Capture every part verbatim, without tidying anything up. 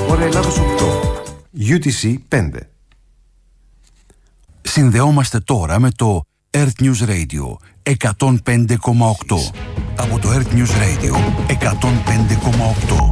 Ώρα Ελλάδος οκτώ. γιου τι σι πέντε. Συνδεόμαστε τώρα με το Earth News Radio εκατόν πέντε κόμμα οκτώ. Από το Earth News Radio εκατόν πέντε κόμμα οκτώ.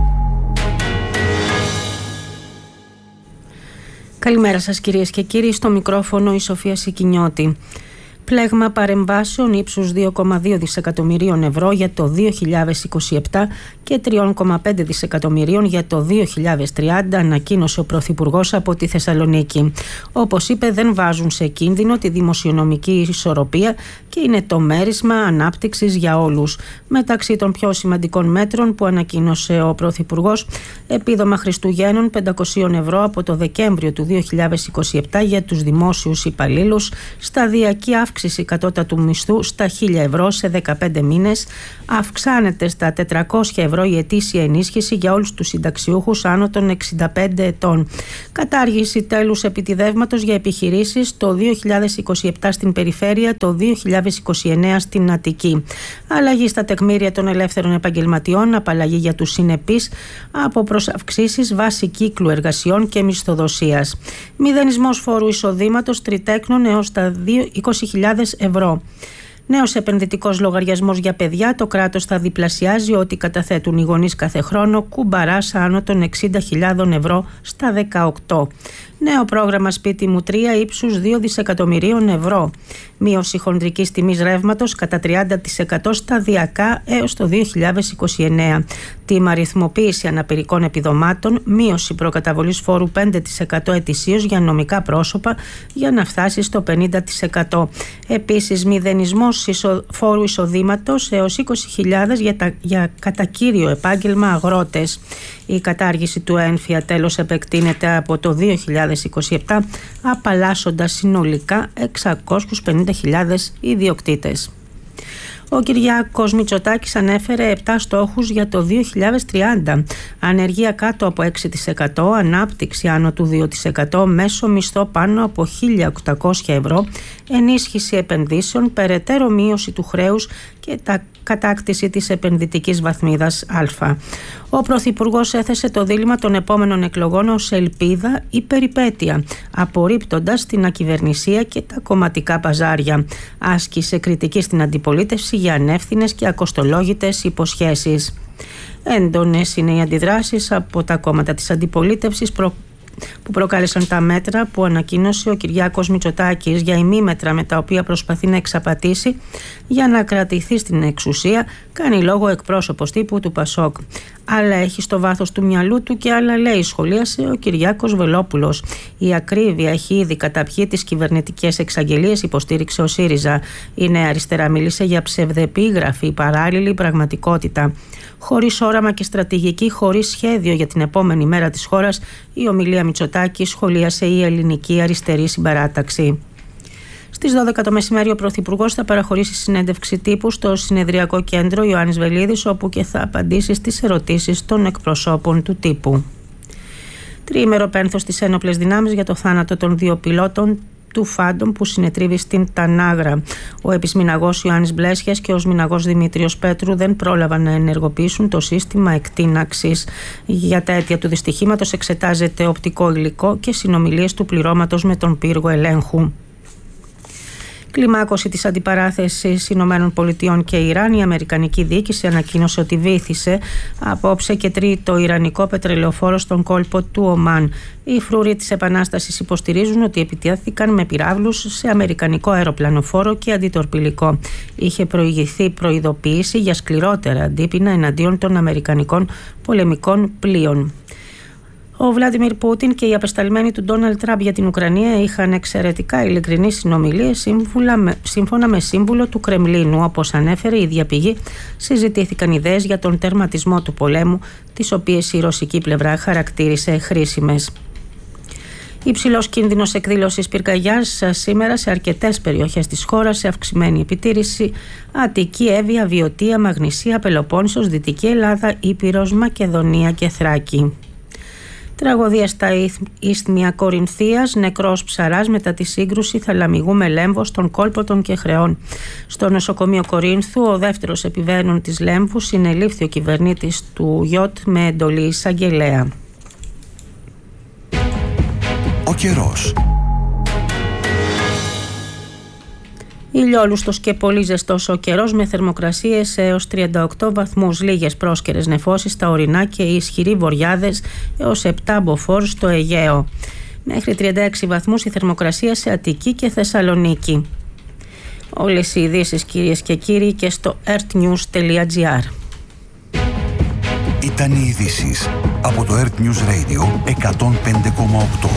Καλημέρα σας κυρίες και κύριοι, στο μικρόφωνο η Σοφία Σικινιώτη. Πλέγμα παρεμβάσεων ύψους δύο κόμμα δύο δισεκατομμυρίων ευρώ για το δύο χιλιάδες είκοσι επτά και τρία κόμμα πέντε δισεκατομμυρίων για το δύο χιλιάδες τριάντα, ανακοίνωσε ο Πρωθυπουργός από τη Θεσσαλονίκη. Όπως είπε, δεν βάζουν σε κίνδυνο τη δημοσιονομική ισορροπία και είναι το μέρισμα ανάπτυξης για όλους. Μεταξύ των πιο σημαντικών μέτρων που ανακοίνωσε ο Πρωθυπουργός, επίδομα Χριστουγέννων πεντακόσια ευρώ από το Δεκέμβριο του δύο χιλιάδες είκοσι επτά για τους δημόσιους υπαλλήλους, σταδιακή αύξηση κατώτατου μισθού στα χίλια ευρώ σε δεκαπέντε μήνες, αυξάνεται στα τετρακόσια ευρώ η ετήσια ενίσχυση για όλους τους συνταξιούχους άνω των εξήντα πέντε ετών. Κατάργηση τέλους επιτιδεύματος για επιχειρήσεις το δύο χιλιάδες είκοσι επτά στην περιφέρεια, το δύο χιλιάδες είκοσι εννέα στην Αττική. Αλλαγή στα τεκμήρια των ελεύθερων επαγγελματιών, απαλλαγή για τους συνεπείς από προσαυξήσεις βάση κύκλου εργασιών και μισθοδοσίας. Μηδενισμός φόρου εισοδήματος τριτέκνων έως τα είκοσι χιλιάδες ευρώ. Νέος επενδυτικός λογαριασμός για παιδιά, το κράτος θα διπλασιάζει ό,τι καταθέτουν οι γονείς κάθε χρόνο, κουμπαράσα άνω των εξήντα χιλιάδες ευρώ στα δεκαοκτώ. Νέο πρόγραμμα Σπίτι μου τρία ύψους δύο δισεκατομμυρίων ευρώ. Μείωση χονδρικής τιμής ρεύματος κατά τριάντα τοις εκατό σταδιακά έως το δύο χιλιάδες είκοσι εννέα. Τίμα ρυθμοποίηση αναπηρικών επιδομάτων, μείωση προκαταβολής φόρου πέντε τοις εκατό ετησίως για νομικά πρόσωπα για να φτάσει στο πενήντα τοις εκατό. Επίσης, μηδενισμός φόρου εισοδήματος έως είκοσι χιλιάδες για, τα, για κατά κύριο επάγγελμα αγρότες. Η κατάργηση του έμφυα τέλος επεκτείνεται από το δύο χιλιάδες είκοσι επτά, απαλλάσσοντας συνολικά εξακόσιους πενήντα χιλιάδες ιδιοκτήτες. Ο Κυριάκος Μητσοτάκης ανέφερε επτά στόχους για το δύο χιλιάδες τριάντα. Ανεργία κάτω από έξι τοις εκατό, ανάπτυξη άνω του δύο τοις εκατό, μέσο μισθό πάνω από χίλια οκτακόσια ευρώ, ενίσχυση επενδύσεων, περαιτέρω μείωση του χρέους και τα κατάκτηση της επενδυτικής βαθμίδας Α. Ο Πρωθυπουργός έθεσε το δίλημμα των επόμενων εκλογών ως ελπίδα ή περιπέτεια, απορρίπτοντας την ακυβερνησία και τα κομματικά παζάρια. Άσκησε κριτική στην αντιπολίτευση για ανεύθυνες και ακοστολόγητες υποσχέσεις. Έντονες είναι οι αντιδράσεις από τα κόμματα της αντιπολίτευσης προ... που προκάλεσαν τα μέτρα που ανακοίνωσε ο Κυριάκος Μητσοτάκης για ημίμετρα με τα οποία προσπαθεί να εξαπατήσει για να κρατηθεί στην εξουσία, κάνει λόγο εκπρόσωπος τύπου του Πασόκ. Άλλα έχει στο βάθος του μυαλού του και άλλα λέει, σχολίασε ο Κυριάκος Βελόπουλος. Η ακρίβεια έχει ήδη καταπιεί τις κυβερνητικές εξαγγελίες, υποστήριξε ο ΣΥΡΙΖΑ. Η Νέα Αριστερά μίλησε για ψευδεπίγραφη, παράλληλη πραγματικότητα. Χωρίς όραμα και στρατηγική, χωρίς σχέδιο για την επόμενη μέρα της χώρας, η ομιλία Μητσοτάκη σχολίασε η Ελληνική Αριστερή Συμπαράταξη. Στις δώδεκα το μεσημέρι ο Πρωθυπουργός θα παραχωρήσει συνέντευξη τύπου στο Συνεδριακό Κέντρο Ιωάννης Βελίδης, όπου και θα απαντήσει στις ερωτήσεις των εκπροσώπων του τύπου. Τριήμερο πένθος στις ένοπλες δυνάμεις για το θάνατο των δύο πιλότων του Φάντομ που συνετρίβει στην Τανάγρα. Ο επισμηναγός Ιωάννης Μπλέσιας και ο σμηναγός Δημήτριος Πέτρου δεν πρόλαβαν να ενεργοποιήσουν το σύστημα εκτείναξης. Για τα αίτια του δυστυχήματος εξετάζεται οπτικό υλικό και συνομιλίες του πληρώματος με τον πύργο ελέγχου. Κλιμάκωση της αντιπαράθεσης Ηνωμένων Πολιτειών και Ιράν. Η Αμερικανική διοίκηση ανακοίνωσε ότι βύθισε απόψε και τρίτο ιρανικό πετρελαιοφόρο στον κόλπο του Ομάν. Οι φρούροι της Επανάστασης υποστηρίζουν ότι επιτέθηκαν με πυράβλους σε αμερικανικό αεροπλανοφόρο και αντιτορπιλικό. Είχε προηγηθεί προειδοποίηση για σκληρότερα αντίπεινα εναντίον των αμερικανικών πολεμικών πλοίων. Ο Βλάντιμιρ Πούτιν και οι απεσταλμένοι του Ντόναλντ Τραμπ για την Ουκρανία είχαν εξαιρετικά ειλικρινείς συνομιλίες σύμφωνα με σύμβουλο του Κρεμλίνου. Όπως ανέφερε η ίδια πηγή, συζητήθηκαν ιδέες για τον τερματισμό του πολέμου, τις οποίες η ρωσική πλευρά χαρακτήρισε χρήσιμες. Υψηλός κίνδυνος εκδήλωσης πυρκαγιάς σήμερα σε αρκετές περιοχές της χώρας, σε αυξημένη επιτήρηση Αττική, Εύβοια, Βιωτία, Μαγνησία, Πελοπόννησος, Δυτική Ελλάδα, Ήπειρος, Μακεδονία και Θράκη. Τραγωδία στα Ισθμία Κορινθίας, νεκρός ψαράς μετά τη σύγκρουση θαλαμιγού με λέμβο στον κόλπο των Κεχρεών. Στο νοσοκομείο Κορίνθου, ο δεύτερος επιβαίνων της λέμβου συνελήφθη ο κυβερνήτης του ΙΟΤ με εντολή εισαγγελέα. Ο καιρός. Ηλιόλουστος και πολύ ζεστός ο καιρός, με θερμοκρασίες έως τριάντα οκτώ βαθμούς, λίγες πρόσκαιρες νεφώσεις στα ορεινά και ισχυροί βοριάδες έως επτά μποφόρ στο Αιγαίο. Μέχρι τριάντα έξι βαθμούς η θερμοκρασία σε Αττική και Θεσσαλονίκη. Όλες οι ειδήσεις, κυρίες και κύριοι, και στο earthnews τελεία gr. Ήταν οι ειδήσεις από το Earth News Radio εκατόν πέντε κόμμα οκτώ.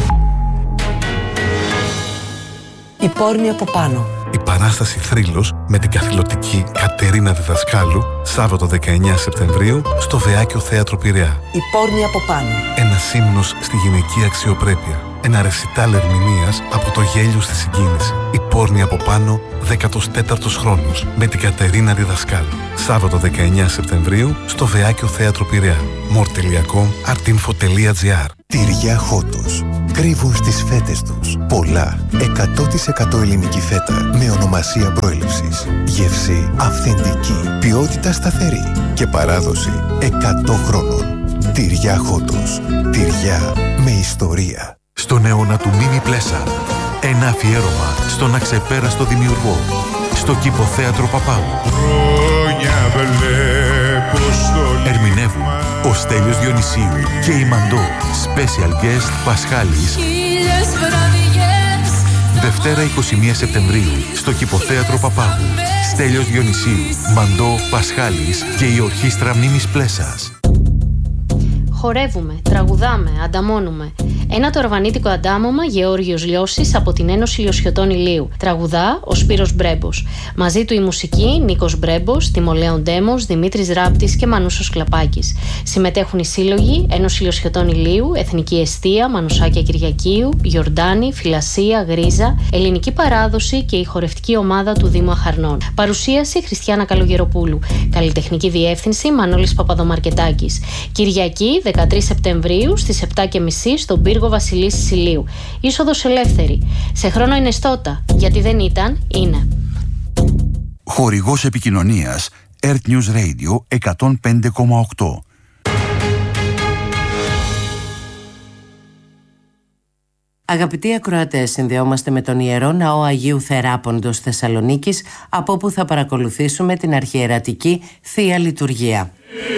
Η πόρνη από πάνω. Η παράσταση Θρύλος με την καθηλωτική Κατερίνα Διδασκάλου, Σάββατο δεκαεννέα Σεπτεμβρίου στο Βεάκιο Θέατρο Πειραιά. Η πόρνη από πάνω. Ένας ύμνος στη γυναική αξιοπρέπεια. Ένα ρεσιτάλ ερμηνείας από το γέλιο στη συγκίνηση. Η πόρνη από πάνω, δέκατος τέταρτος χρόνος, με την Κατερίνα Διδασκάλου. Σάββατο δεκαεννέα Σεπτεμβρίου στο Βεάκιο Θέατρο Πειραιά. μορ τελεία κομ, artinfo τελεία gr. Τυριά Χότος. Κρύβουν στις φέτες τους πολλά εκατό τοις εκατό ελληνική φέτα με ονομασία προέλευσης. Γεύση αυθεντική, ποιότητα σταθερή και παράδοση εκατό χρόνων. Τυριά Χότος. Τυριά με ιστορία. Στον αιώνα του Μίμη Πλέσα, ένα αφιέρωμα στον αξεπέραστο δημιουργό, στο Κηποθέατρο Παπάγου. Ερμηνεύουν ο Στέλιος Διονυσίου και η Μαντώ, special guest Πασχάλης. Δευτέρα είκοσι μία Σεπτεμβρίου στο Κηποθέατρο Παπάγου. Στέλιος Διονυσίου, Μαντώ, Πασχάλης και η Ορχήστρα Μίμης Πλέσας. Χορεύουμε, τραγουδάμε, ανταμώνουμε. Ένα τορβανίτικο αντάμωμα Γεώργιος Λιώσης από την Ένωση Λιωσιωτών Ηλίου. Τραγουδά ο Σπύρος Μπρέμπος. Μαζί του η μουσική Νίκος Μπρέμπος, Τιμολέων Ντέμος, Δημήτρης Ράπτης και Μανούσος Κλαπάκης. Συμμετέχουν οι σύλλογοι Ένωση Λιωσιωτών Ηλίου, Εθνική Εστία, Μανουσάκια Κυριακίου, Γιορτάνη, Φιλασία, Γρίζα, Ελληνική Παράδοση και η χορευτική ομάδα του Δήμου Αχαρνών. Παρουσίαση Χριστιάνα Καλογεροπούλου. Καλλιτεχνική διεύθυνση Μανώλης Παπαδομαρκετάκης. Κυριακή δεκατρείς Σεπτεμβρίου στις επτά και μισή στον πύργο Βασιλής Ηλίου. Είσοδος ελεύθερη. Σε χρόνο είναι στότα. Γιατί δεν ήταν, είναι. Χορηγός επικοινωνίας Earth News Radio εκατόν πέντε κόμμα οκτώ. Αγαπητοί ακροατές, συνδεόμαστε με τον Ιερό Ναό Αγίου Θεράποντος Θεσσαλονίκης, από όπου θα παρακολουθήσουμε την αρχιερατική Θεία Λειτουργία.